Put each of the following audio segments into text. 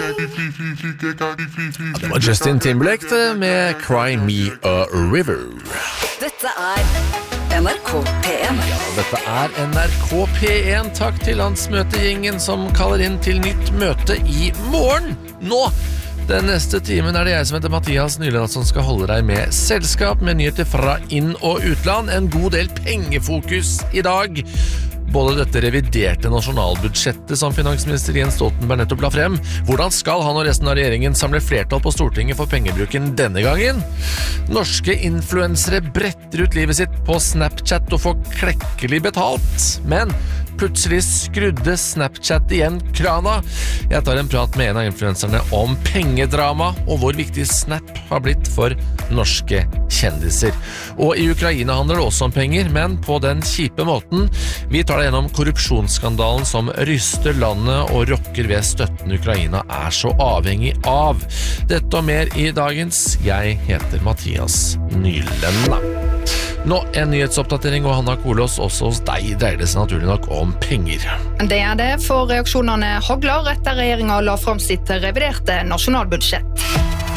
Det var Justin Timberlake med Cry Me a River. Dette NRK P1. Dette NRK P1. Takk til landsmøtegjengen som kaller inn til nytt møte i morgen. Nå! Den neste timen det jeg som heter Mathias Nyland som skal holde deg med selskap med nyheter fra inn- og utland. En god del pengefokus i dag. Både dette reviderte nasjonalbudsjettet som finansminister Jens Stoltenberg nettopp la frem. Hvordan skal han og resten av regjeringen samle flertall på Stortinget for pengebruken denne gangen? Norske influensere bretter ut livet sitt på Snapchat og får klekkelig betalt. Men plutselig skrudde Snapchat igjen krana. Jeg tar en prat med en av influenserne om pengedrama og hvor viktig Snap har blitt for norske kjendiser. Og i Ukraina handler det også om penger, men på den kjipe måten. Vi tar det gjennom korrupsjonsskandalen som ryster landet og rokker ved støtten Ukraina så avhengig av. Dette og mer i dagens. Jeg heter Mathias Nyland. Nå en nyhetsoppdatering, og Hanna Kolås, også hos deg dreier det seg naturlig nok om penger. Det det, for reaksjonene hagler etter regjeringen la frem sitt reviderte nasjonalbudsjett.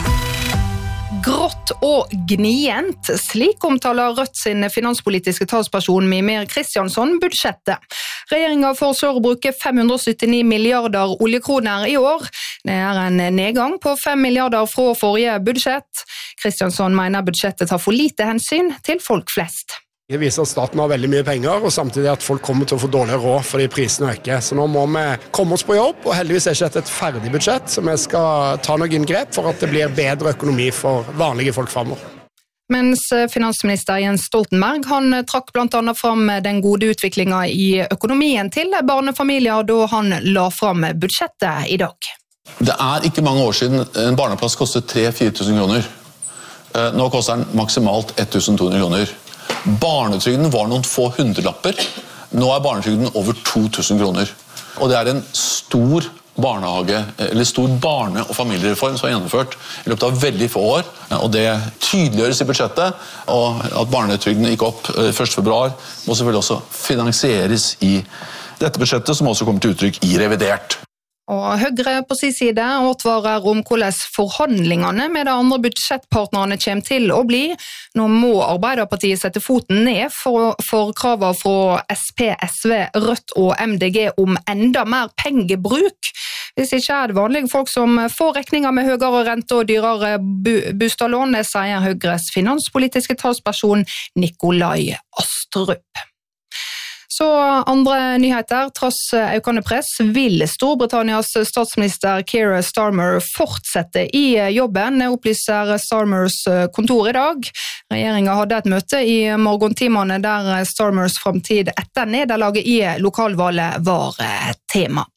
Grått og gnient, slik omtaler Rødt sin finanspolitiske talsperson Mimir Kristjansson budsjettet. Regjeringen foreslår å bruke 579 milliarder oljekroner i år. Det en nedgang på 5 milliarder fra forrige budsjett. Kristjansson mener budsjettet tar for lite hensyn til folk flest. Det viser at staten har veldig mye penger, og samtidig at folk kommer til å få dårligere råd fordi prisene øker. Så nå må vi komme oss på jobb, og heldigvis ikke dette et ferdig budsjett, så vi skal ta noen grep for at det blir bedre økonomi for vanlige folk fremover. Mens finansminister Jens Stoltenberg han trakk blant annet frem den gode utviklingen i økonomien til barnefamilier da han la frem budsjettet i dag. Det ikke mange år siden en barneplass kostet 3-4 tusen kroner. Nå koster den maksimalt 1200 kroner. Barnetrygden var noen få hundrelapper. Nå barnetrygden over 2000 kroner. Og det en stor barnehage, eller stor barne- og familiereform som gjennomført i løpet av veldig få år. Og det tydeliggjøres i budsjettet, og at barnetrygden gikk opp 1. februar, må selvfølgelig også finansieres i dette budsjettet, som også kommer til uttrykk i revidert. Og Høyre på sin side advarer om hvordan forhandlingene med de andre budsjettpartnerne kommer til å bli. Nå må Arbeiderpartiet sette foten ned for kravet fra SP, SV, Rødt og MDG om enda mer pengebruk. Hvis ikke det vanlige folk som får regninger med høyere rente og dyrere bostadlån, sier Høyres finanspolitiske talsperson Nikolai Astrup. Så andre nyheter, tross økende press, vil Storbritannias statsminister Keir Starmer fortsette i jobben, opplyser Starmers kontor i dag. Regjeringen hadde et møte i morgentimene der Starmers fremtid etter nederlaget i lokalvalget var tema.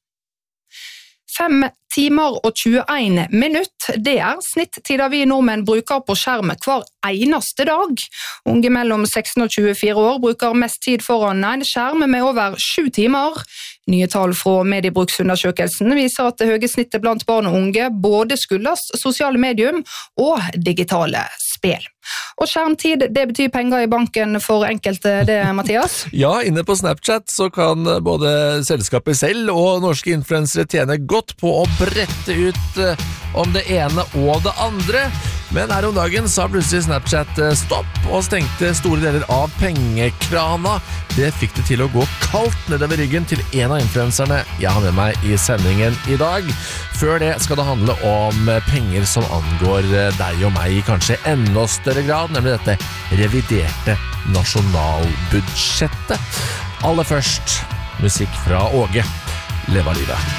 5 timer og 21 minutt, det snittida vi nordmenn bruker på skjerm hver eneste dag. Unge mellom 16 og 24 år bruker mest tid foran en skjerm med over 7 timer. Nye tall fra mediebruksundersøkelsen viser at det høye snittet blant barn og unge både skyldes sosiale medium og digitale spill. Og skjermtid, det betyr penger i banken for enkelte, det, Mathias? Ja, inne på Snapchat så kan både selskapet selv og norske influensere tjene godt på å brette ut om det ene og det andre. Men her om dagen sa plutselig Snapchat stopp og stengte store deler av pengekrana. Det fikk det til å gå kaldt nedover ryggen til en av influenserne jeg har med meg i sendingen i dag. Før det skal det handle om penger som angår deg og meg i kanskje enda større grad, nemlig dette reviderte nasjonalbudsjettet. Aller først, musikk fra Åge. Leva livet.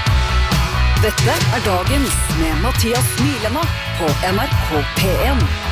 Dette dagens med Mathias Nyland på NRK P1.